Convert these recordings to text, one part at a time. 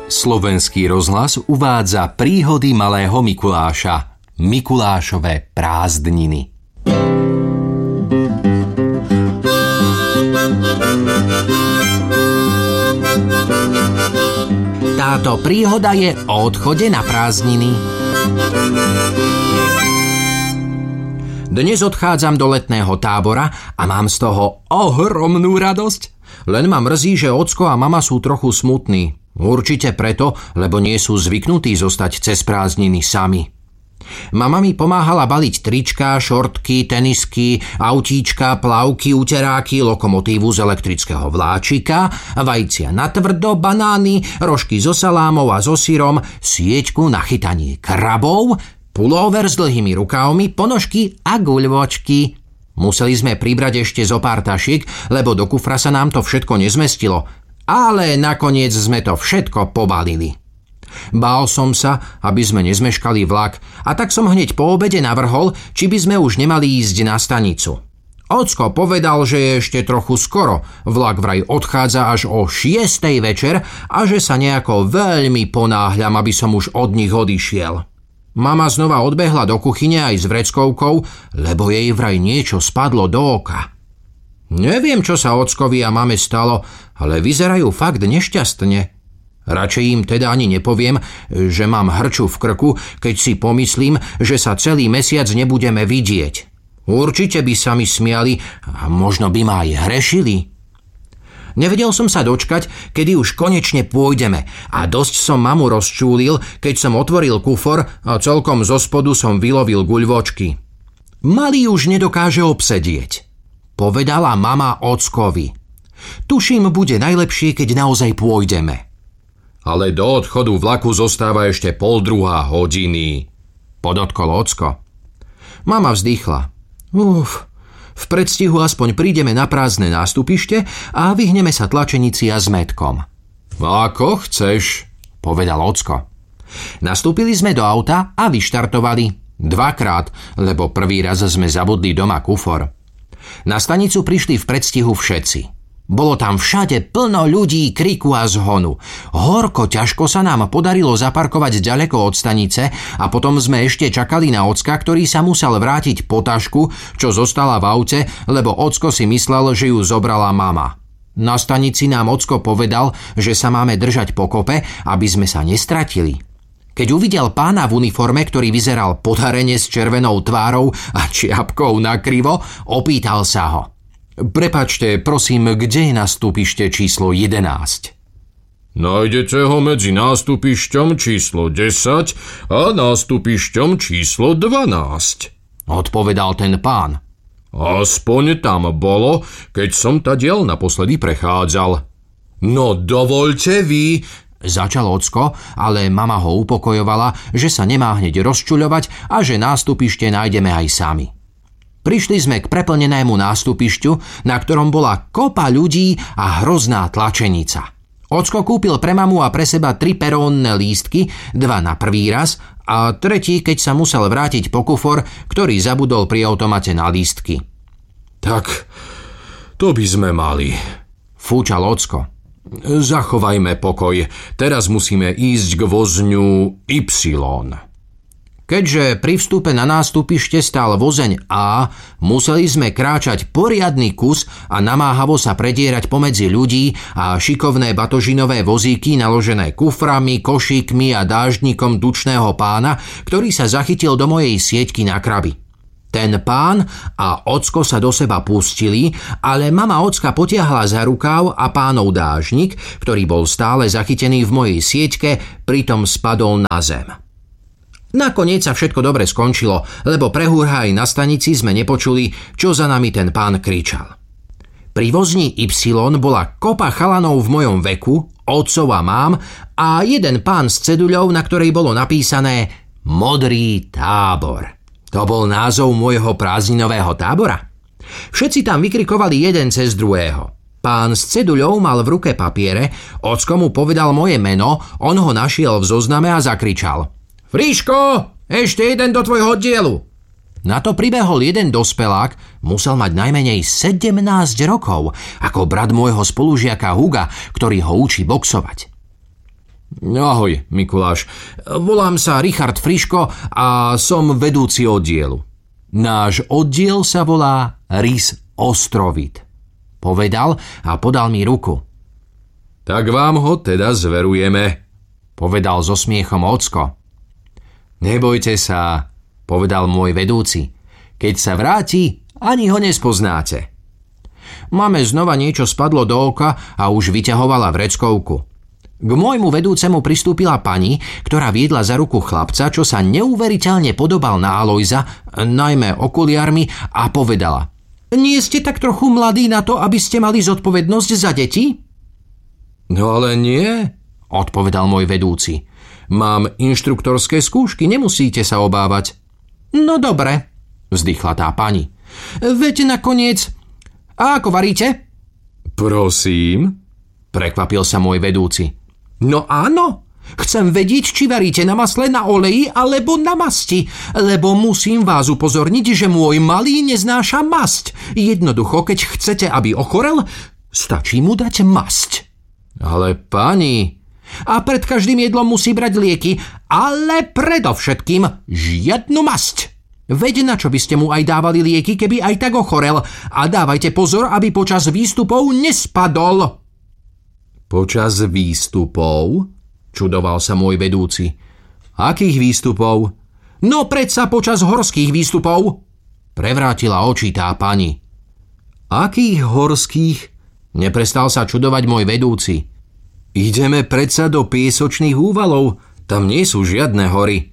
Slovenský rozhlas uvádza príhody malého Mikuláša. Mikulášove prázdniny. Táto príhoda je o odchode na prázdniny. Dnes odchádzam do letného tábora a mám z toho ohromnú radosť. Len ma mrzí, že ocko a mama sú trochu smutní. Určite preto, lebo nie sú zvyknutí zostať cez prázdniny sami. Mama mi pomáhala baliť trička, šortky, tenisky, autíčka, plavky, uteráky, lokomotívu z elektrického vláčika, vajcia na tvrdo, banány, rožky so salámov a so syrom, sieťku na chytanie krabov, pulóver s dlhými rukávmi, ponožky a guľvočky. Museli sme pribrať ešte zo pár tašiek, lebo do kufra sa nám to všetko nezmestilo. Ale nakoniec sme to všetko pobalili. Bál som sa, aby sme nezmeškali vlak, a tak som hneď po obede navrhol, či by sme už nemali ísť na stanicu. Ocko povedal, že je ešte trochu skoro, vlak vraj odchádza až o 6:00 večer a že sa nejako veľmi ponáhľam, aby som už od nich odišiel. Mama znova odbehla do kuchyne aj s vreckovkou, lebo jej vraj niečo spadlo do oka. Neviem, čo sa ockovi a mame stalo, ale vyzerajú fakt nešťastne. Radšej im teda ani nepoviem, že mám hrču v krku, keď si pomyslím, že sa celý mesiac nebudeme vidieť. Určite by sa mi smiali a možno by ma aj hrešili. Nevedel som sa dočkať, kedy už konečne pôjdeme, a dosť som mamu rozčúlil, keď som otvoril kufor a celkom zo spodu som vylovil guľvočky. Malý už nedokáže obsedieť, povedala mama ockovi. Tuším, bude najlepšie, keď naozaj pôjdeme. Ale do odchodu vlaku zostáva ešte 1:30, podotkol ocko. Mama vzdychla. V predstihu aspoň prídeme na prázdne nástupište a vyhneme sa tlačenici a zmätkom. Ako chceš, povedal ocko. Nastúpili sme do auta a vyštartovali. 2-krát, lebo prvý raz sme zabudli doma kufor. Na stanicu prišli v predstihu všetci. Bolo tam všade plno ľudí, kriku a zhonu. Horko ťažko sa nám podarilo zaparkovať ďaleko od stanice a potom sme ešte čakali na ocka, ktorý sa musel vrátiť po tašku, čo zostala v aute, lebo ocko si myslel, že ju zobrala mama. Na stanici nám ocko povedal, že sa máme držať pokope, aby sme sa nestratili. Keď uvidel pána v uniforme, ktorý vyzeral podarene s červenou tvárou a čiapkou nakrivo, opýtal sa ho. Prepačte, prosím, kde je nastúpište číslo 11? Nájdete ho medzi nástupišťom číslo 10 a nástupišťom číslo 12, odpovedal ten pán. Aspoň tam bolo, keď som tadiaľ naposledy prechádzal. No dovoľte vy, začal ocko, ale mama ho upokojovala, že sa nemá hneď rozčuľovať a že nástupište nájdeme aj sami. Prišli sme k preplnenému nástupišťu, na ktorom bola kopa ľudí a hrozná tlačenica. Ocko kúpil pre mamu a pre seba 3 perónne lístky, 2 na prvý raz a tretí, keď sa musel vrátiť po kufor, ktorý zabudol pri automate na lístky. Tak, to by sme mali, fúčal ocko. Zachovajme pokoj, teraz musíme ísť k vozňu Y. Keďže pri vstupe na nástupište stál vozeň A, museli sme kráčať poriadny kus a namáhavo sa predierať pomedzi ľudí a šikovné batožinové vozíky naložené kuframi, košíkmi a dáždnikom tučného pána, ktorý sa zachytil do mojej sieťky na kraby. Ten pán a ocko sa do seba pustili, ale mama ocka potiahla za rukáv a pánov dážnik, ktorý bol stále zachytený v mojej sieťke, pritom spadol na zem. Nakoniec sa všetko dobre skončilo, lebo pre hurhaj na stanici sme nepočuli, čo za nami ten pán kričal. Pri vozni Y bola kopa chalanov v mojom veku, otcov a mám, a jeden pán s ceduľou, na ktorej bolo napísané Modrý tábor. To bol názov môjho prázdninového tábora. Všetci tam vykrikovali jeden cez druhého. Pán s ceduľou mal v ruke papiere, ocko mu povedal moje meno, on ho našiel v zozname a zakričal: Friško, ešte jeden do tvojho oddielu. Na to pribehol jeden dospelák, musel mať najmenej 17 rokov, ako brat môjho spolužiaka Huga, ktorý ho učí boxovať. Ahoj, Mikuláš. Volám sa Richard Friško a som vedúci oddielu. Náš oddiel sa volá Rys Ostrovit, povedal a podal mi ruku. Tak vám ho teda zverujeme, povedal so smiechom Ocko. Nebojte sa, povedal môj vedúci. Keď sa vráti, ani ho nespoznáte. Mame znova niečo spadlo do oka a už vyťahovala vreckovku. K môjmu vedúcemu pristúpila pani, ktorá viedla za ruku chlapca, čo sa neuveriteľne podobal na Alojza, najmä okuliarmi, a povedala: Nie ste tak trochu mladí na to, aby ste mali zodpovednosť za deti? No ale nie, odpovedal môj vedúci. Mám inštruktorské skúšky, nemusíte sa obávať. No dobre, vzdychla tá pani. Veď nakoniec... A ako varíte? Prosím? Prekvapil sa môj vedúci. No áno, chcem vedieť, či varíte na masle, na oleji alebo na masti, lebo musím vás upozorniť, že môj malý neznáša masť. Jednoducho, keď chcete, aby ochorel, stačí mu dať masť. Ale pani... A pred každým jedlom musí brať lieky, ale predovšetkým žiadnu masť. Veď na čo by ste mu aj dávali lieky, keby aj tak ochorel. A dávajte pozor, aby počas výstupov nespadol. Počas výstupov? Čudoval sa môj vedúci. Akých výstupov? No predsa počas horských výstupov. Prevrátila oči tá pani. Akých horských? Neprestal sa čudovať môj vedúci. Ideme predsa do piesočných úvalov. Tam nie sú žiadne hory.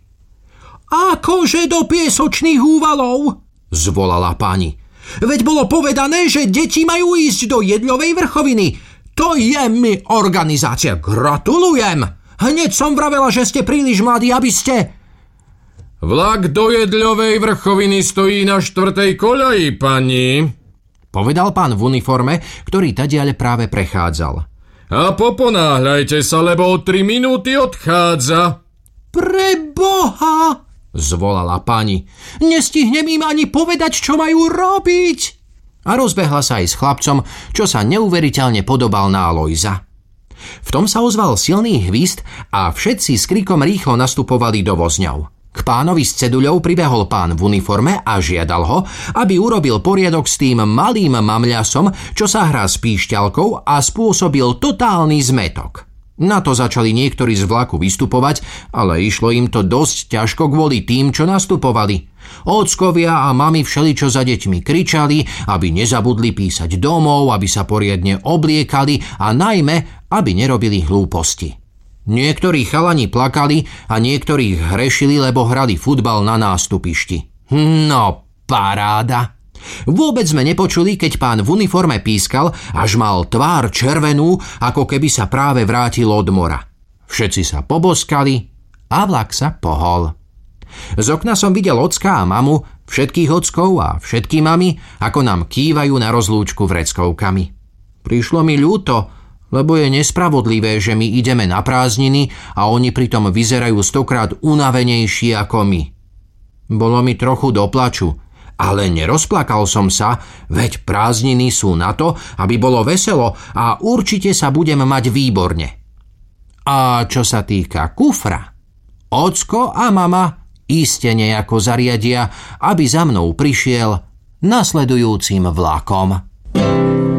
Akože do piesočných úvalov? Zvolala pani. Veď bolo povedané, že deti majú ísť do Jedľovej vrchoviny. To je mi organizácia. Gratulujem. Hneď som vravela, že ste príliš mladí, aby ste... Vlak do Jedľovej vrchoviny stojí na 4. koľaji, pani, povedal pán v uniforme, ktorý tadiaľ práve prechádzal. A poponáhľajte sa, lebo o 3 minúty odchádza. Preboha, zvolala pani. Nestihnem im ani povedať, čo majú robiť. A rozbehla sa aj s chlapcom, čo sa neuveriteľne podobal na Alojza. V tom sa ozval silný hvist a všetci s krikom rýchlo nastupovali do vozňov. K pánovi s ceduľou pribehol pán v uniforme a žiadal ho, aby urobil poriadok s tým malým mamľasom, čo sa hrá s píšťalkou, a spôsobil totálny zmetok. Na to začali niektorí z vlaku vystupovať, ale išlo im to dosť ťažko kvôli tým, čo nastupovali. Ockovia a mami všeličo za deťmi kričali, aby nezabudli písať domov, aby sa poriadne obliekali a najmä, aby nerobili hlúposti. Niektorí chalani plakali a niektorých hrešili, lebo hrali futbal na nástupišti. No, paráda. Vôbec sme nepočuli, keď pán v uniforme pískal, až mal tvár červenú, ako keby sa práve vrátil od mora. Všetci sa poboskali a vlak sa pohol. Z okna som videl ocka a mamu, všetkých ockov a všetky mami, ako nám kývajú na rozlúčku vreckovkami. Prišlo mi ľúto, lebo je nespravodlivé, že my ideme na prázdniny a oni pritom vyzerajú 100-krát unavenejší ako my. Bolo mi trochu do plaču, ale nerozplakal som sa, veď prázdniny sú na to, aby bolo veselo a určite sa budem mať výborne. A čo sa týka kufra, ocko a mama iste nejako zariadia, aby za mnou prišiel nasledujúcim vlakom.